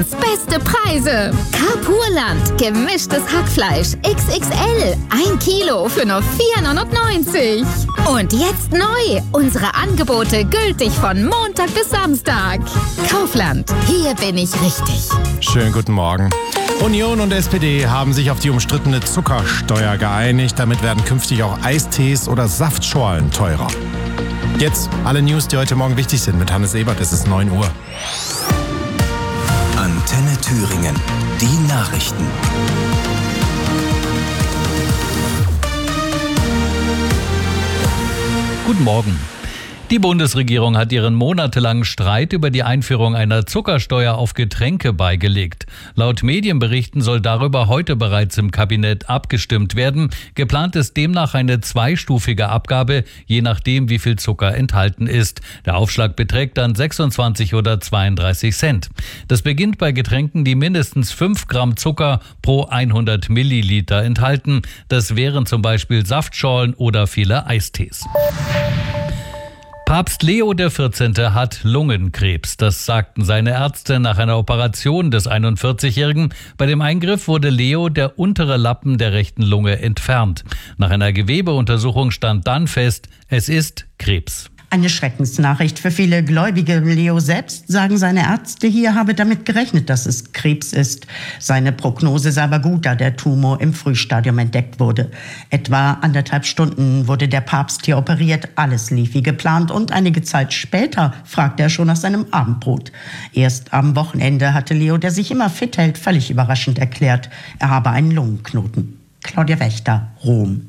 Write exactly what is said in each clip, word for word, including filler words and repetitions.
Beste Preise. Carpurland. Gemischtes Hackfleisch. X X L. Ein Kilo für nur vier neunundneunzig. Und jetzt neu. Unsere Angebote gültig von Montag bis Samstag. Kaufland. Hier bin ich richtig. Schönen guten Morgen. Union und S P D haben sich auf die umstrittene Zuckersteuer geeinigt. Damit werden künftig auch Eistees oder Saftschorlen teurer. Jetzt alle News, die heute Morgen wichtig sind. Mit Hannes Ebert, es ist neun Uhr. Antenne Thüringen. Die Nachrichten. Guten Morgen. Die Bundesregierung hat ihren monatelangen Streit über die Einführung einer Zuckersteuer auf Getränke beigelegt. Laut Medienberichten soll darüber heute bereits im Kabinett abgestimmt werden. Geplant ist demnach eine zweistufige Abgabe, je nachdem, wie viel Zucker enthalten ist. Der Aufschlag beträgt dann sechsundzwanzig oder zweiunddreißig Cent. Das beginnt bei Getränken, die mindestens fünf Gramm Zucker pro hundert Milliliter enthalten. Das wären zum Beispiel Saftschorlen oder viele Eistees. Papst Leo der vierzehnte hat Lungenkrebs. Das sagten seine Ärzte nach einer Operation des einundvierzigjährigen. Bei dem Eingriff wurde Leo der untere Lappen der rechten Lunge entfernt. Nach einer Gewebeuntersuchung stand dann fest, es ist Krebs. Eine Schreckensnachricht für viele Gläubige. Leo selbst, sagen seine Ärzte hier, habe damit gerechnet, dass es Krebs ist. Seine Prognose sei aber gut, da der Tumor im Frühstadium entdeckt wurde. Etwa anderthalb Stunden wurde der Papst hier operiert. Alles lief wie geplant und einige Zeit später fragte er schon nach seinem Abendbrot. Erst am Wochenende hatte Leo, der sich immer fit hält, völlig überraschend erklärt, er habe einen Lungenknoten. Claudia Wächter, Rom.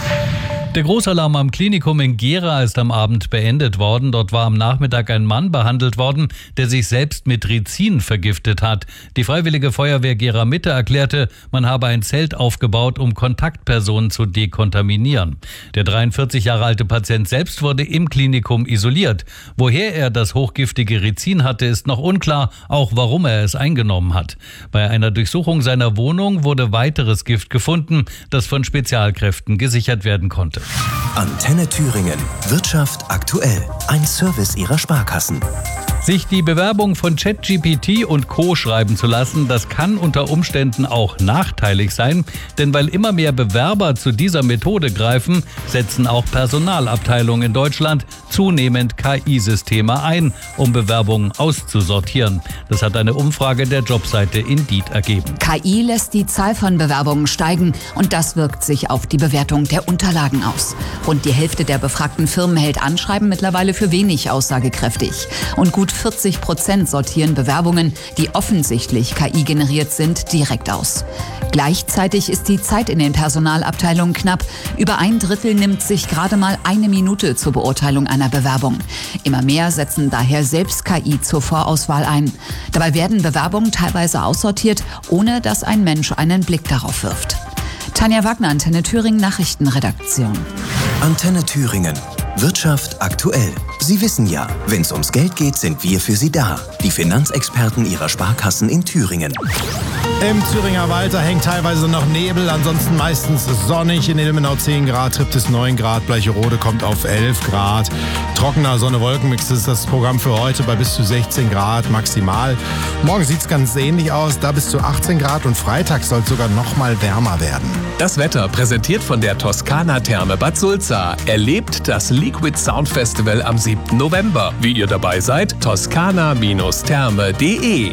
Der Großalarm am Klinikum in Gera ist am Abend beendet worden. Dort war am Nachmittag ein Mann behandelt worden, der sich selbst mit Rizin vergiftet hat. Die Freiwillige Feuerwehr Gera Mitte erklärte, man habe ein Zelt aufgebaut, um Kontaktpersonen zu dekontaminieren. Der dreiundvierzig Jahre alte Patient selbst wurde im Klinikum isoliert. Woher er das hochgiftige Rizin hatte, ist noch unklar, auch warum er es eingenommen hat. Bei einer Durchsuchung seiner Wohnung wurde weiteres Gift gefunden, das von Spezialkräften gesichert werden konnte. Antenne Thüringen. Wirtschaft aktuell. Ein Service Ihrer Sparkassen. Sich die Bewerbung von ChatGPT und Co. schreiben zu lassen, das kann unter Umständen auch nachteilig sein. Denn weil immer mehr Bewerber zu dieser Methode greifen, setzen auch Personalabteilungen in Deutschland zunehmend K I-Systeme ein, um Bewerbungen auszusortieren. Das hat eine Umfrage der Jobseite Indeed ergeben. K I lässt die Zahl von Bewerbungen steigen und das wirkt sich auf die Bewertung der Unterlagen aus. Rund die Hälfte der befragten Firmen hält Anschreiben mittlerweile für wenig aussagekräftig. Und gut vierzig Prozent sortieren Bewerbungen, die offensichtlich K I generiert sind, direkt aus. Gleichzeitig ist die Zeit in den Personalabteilungen knapp. Über ein Drittel nimmt sich gerade mal eine Minute zur Beurteilung einer Bewerbung. Immer mehr setzen daher selbst K I zur Vorauswahl ein. Dabei werden Bewerbungen teilweise aussortiert, ohne dass ein Mensch einen Blick darauf wirft. Tanja Wagner, Antenne Thüringen Nachrichtenredaktion. Antenne Thüringen. Wirtschaft aktuell. Sie wissen ja, wenn es ums Geld geht, sind wir für Sie da. Die Finanzexperten Ihrer Sparkassen in Thüringen. Im Thüringer Wald, da hängt teilweise noch Nebel, ansonsten meistens sonnig. In Ilmenau zehn Grad, Triptis neun Grad, Bleicherode kommt auf elf Grad. Trockener Sonne-Wolken-Mix ist das Programm für heute bei bis zu sechzehn Grad maximal. Morgen sieht es ganz ähnlich aus, da bis zu achtzehn Grad und Freitag soll es sogar noch mal wärmer werden. Das Wetter präsentiert von der Toskana Therme Bad Sulza. Erlebt das Liquid Sound Festival am siebten November. Wie ihr dabei seid, toskana Therme punkt de.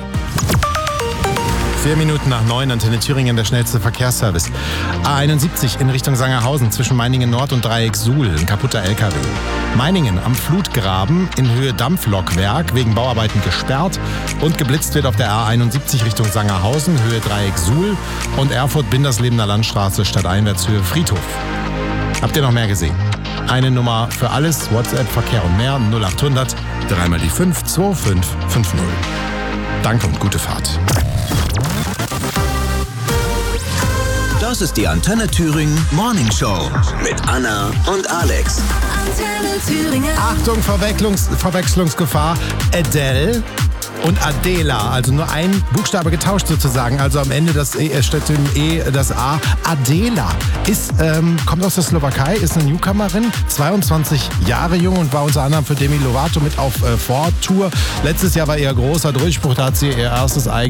Vier Minuten nach neun, Antenne Thüringen, der schnellste Verkehrsservice. A einundsiebzig in Richtung Sangerhausen zwischen Meiningen Nord und Dreieck Suhl, ein kaputter L K W. Meiningen am Flutgraben in Höhe Dampflokwerk, wegen Bauarbeiten gesperrt. Und geblitzt wird auf der A einundsiebzig Richtung Sangerhausen, Höhe Dreieck Suhl. Und Erfurt-Binderslebener Landstraße stadteinwärts Höhe Friedhof. Habt ihr noch mehr gesehen? Eine Nummer für alles, WhatsApp, Verkehr und mehr, null achthundert, dreimal die fünf, zwei fünf fünf null. Danke und gute Fahrt. Das ist die Antenne Thüringen Morning Show mit Anna und Alex. Antenne Thüringen. Achtung, Verwechslungs- Verwechslungsgefahr. Adele und Adela, also nur ein Buchstabe getauscht sozusagen. Also am Ende das E statt dem E das A. Adela ist, ähm, kommt aus der Slowakei, ist eine Newcomerin, zweiundzwanzig Jahre jung und war unter anderem für Demi Lovato mit auf äh, Vortour. Letztes Jahr war ihr großer Durchbruch, da hat sie ihr erstes eigenes